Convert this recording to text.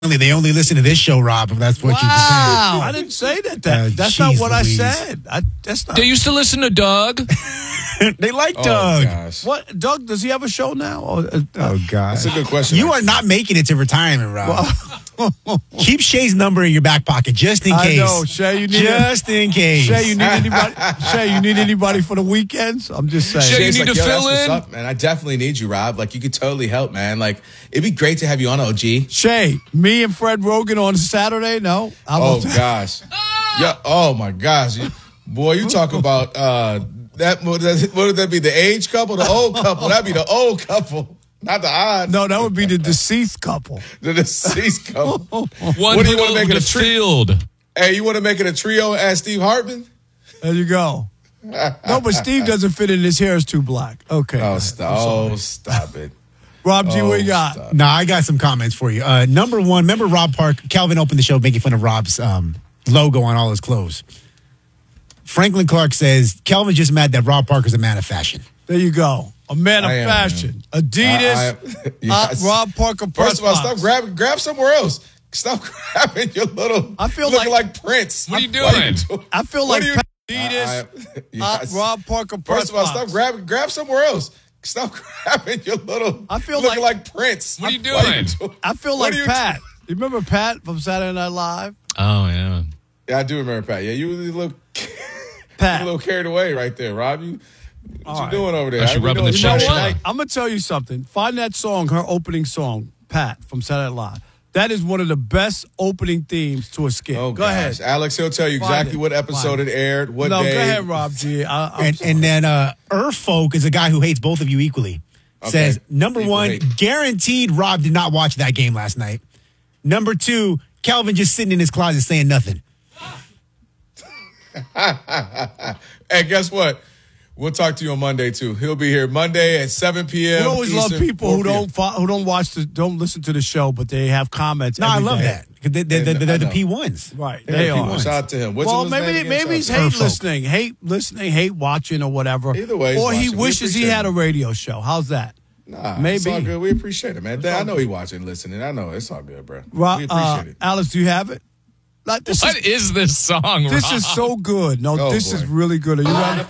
They only listen to this show, Rob, if that's what you're saying. I didn't say that. That's not what I said. That's not. They used to listen to Doug. They like Doug. Gosh. What? Doug, does he have a show now? Oh, God. That's a good question. You are not making it to retirement, Rob. Keep Shay's number in your back pocket, just in case. I know, Shay, you need just in case. Shay, you need anybody? Shay, you need anybody for the weekends? I'm just saying. Shay, you Shay's need like, to yo, fill that's in? what's up, man. I definitely need you, Rob. Like, you could totally help, man. Like, it'd be great to have you on, OG. Shay, me and Fred Rogan on Saturday? No? Oh, gosh. Yeah. Oh, my gosh. Boy, you talk about that. What would that be? The age couple? The old couple? That'd be the old couple. Not the odd. No, that would be the deceased couple. The deceased couple. One What do you who want to make over it the a trio? field. Hey, you want to make it a trio as Steve Hartman? There you go. No, but Steve doesn't fit in. His hair is too black. Okay. Oh, stop it. Rob G, what you got? Stop. No, I got some comments for you. Number one, remember Rob Park? Calvin opened the show making fun of Rob's logo on all his clothes. Franklin Clark says, Calvin's just mad that Rob Parker's a man of fashion. There you go. A man of I am, fashion. Adidas. Yes. Rob Parker. First of all, Press stop Box. grab somewhere else. Stop grabbing your little. I feel looking like- like Prince. What are you Why doing? I feel What like are you- Adidas. Yes. Rob Parker. Press First of all, Box. stop grab somewhere else. Stop grabbing your little. I feel looking like- like Prince. What are you Why doing? I feel What like are you Pat. You remember Pat from Saturday Night Live? Oh, yeah. Yeah, I do remember Pat. Yeah, you look a Pat. little carried away right there, Rob. What you right. doing over there? Are you How we rubbing doing? the You know Shut what? up. I'm going to tell you something. Find that song, her opening song, Pat, from Saturday Night Live. That is one of the best opening themes to a skit. Oh, go gosh. ahead. Alex, he'll tell you Find exactly it. what episode Find it aired, what No, day. go ahead, Rob G. I'm sorry. And then Folk is a guy who hates both of you equally. Says, number Equal one, hate. guaranteed Rob did not watch that game last night. Number two, Calvin just sitting in his closet saying nothing. Hey, guess what? We'll talk to you on Monday too. He'll be here Monday at 7 p.m. We always love Eastern, people 4 who p.m. don't listen to the show, but they have comments. No, I every love day. that. 'Cause They're I the know. P1s. Right, They're they the are. P1s. Shout out to him. What's Well, his name maybe again? he's Shout out hate to him. listening, hate watching, or whatever. Either way, he's or he watching. We wishes he appreciate had it. a radio show. How's that? Nah, Maybe. it's all good. We appreciate it, man. I know he watching, listening. I know it's all good, bro. We appreciate it. Alex, do you have it? Like this What is this song, This Rob? is so good. No, Oh, this boy. is really good. Are you ready?